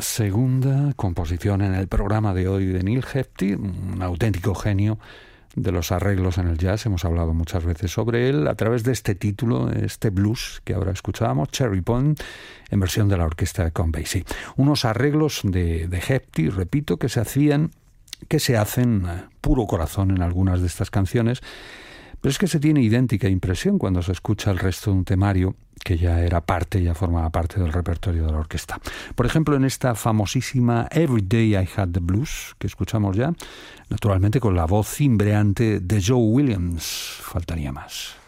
segunda composición en el programa de hoy de Neil Hefti, un auténtico genio de los arreglos en el jazz. Hemos hablado muchas veces sobre él a través de este título, este blues que ahora escuchábamos, Cherry Pond, en versión de la orquesta de Count Basie. Unos arreglos de Hefti, repito, que se hacen puro corazón en algunas de estas canciones, pero es que se tiene idéntica impresión cuando se escucha el resto de un temario que ya formaba parte del repertorio de la orquesta. Por ejemplo, en esta famosísima Every Day I Had the Blues, que escuchamos ya, naturalmente con la voz cimbreante de Joe Williams, faltaría más.